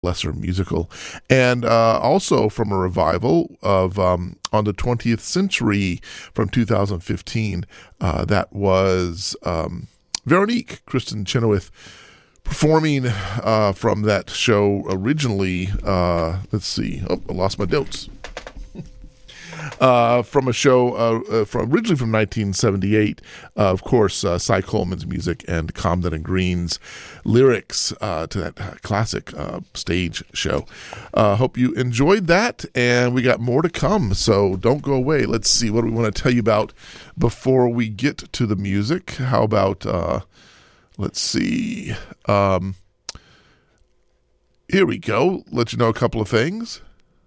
lesser musical. And also from a revival of on the 20th Century from 2015, that was Veronique, Kristen Chenoweth, performing from that show originally. Let's see. Oh, I lost my notes. From a show originally from 1978, of course, Cy Coleman's music and Comden and Green's lyrics to that classic stage show. Hope you enjoyed that, and we got more to come, so don't go away. Let's see what we want to tell you about before we get to the music. How about, let's see, here we go. Let you know a couple of things.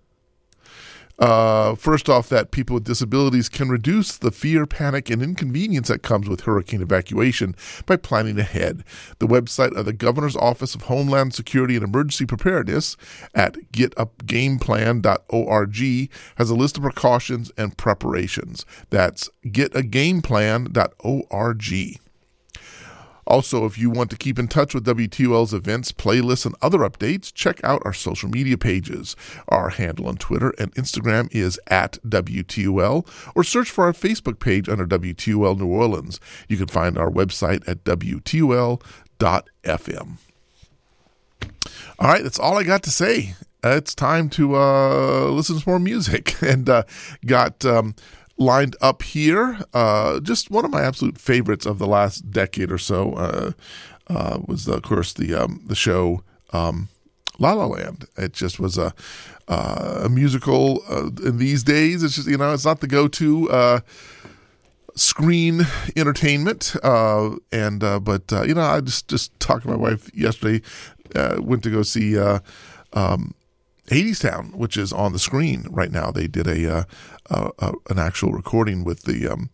First off, that people with disabilities can reduce the fear, panic, and inconvenience that comes with hurricane evacuation by planning ahead. The website of the Governor's Office of Homeland Security and Emergency Preparedness at getAgameplan.org has a list of precautions and preparations. That's getagameplan.org. Also, if you want to keep in touch with WTOL's events, playlists, and other updates, check out our social media pages. Our handle on Twitter and Instagram is @WTOL, or search for our Facebook page under WTOL New Orleans. You can find our website at WTOL.fm. All right, that's all I got to say. It's time to listen to more music, and got lined up here, just one of my absolute favorites of the last decade or so was, of course, the show La La Land. It just was a musical in these days. It's just, it's not the go-to screen entertainment, but I just talked to my wife yesterday. Went to go see Hadestown, which is on the screen right now. They did an actual recording with the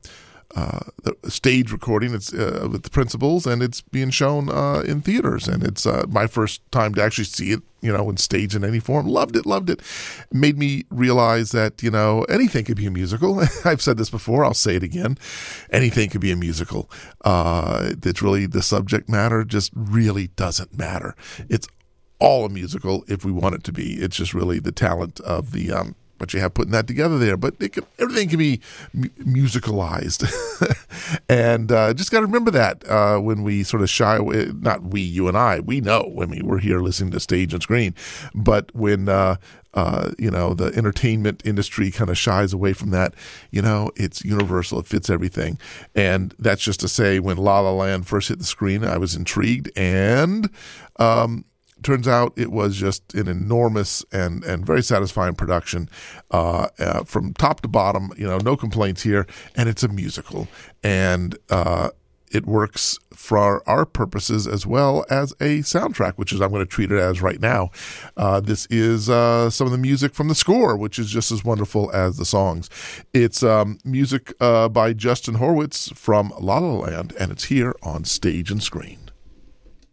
stage recording. It's with the principals, and it's being shown in theaters. And it's my first time to actually see it, in stage in any form. Loved it. Made me realize that, anything could be a musical. I've said this before. I'll say it again. Anything could be a musical. It's really, the subject matter just really doesn't matter. It's all a musical if we want it to be. It's just really the talent of the what you have putting that together there. But everything can be musicalized. And just got to remember that when we sort of shy away, not we, you and I, we know, we're here listening to stage and screen. But when, the entertainment industry kind of shies away from that, it's universal. It fits everything. And that's just to say, when La La Land first hit the screen, I was intrigued, and turns out it was just an enormous and very satisfying production from top to bottom. No complaints here. And it's a musical. And it works for our purposes as well as a soundtrack, which is I'm going to treat it as right now. This is some of the music from the score, which is just as wonderful as the songs. It's music by Justin Hurwitz from La La Land, and it's here on Stage and Screen.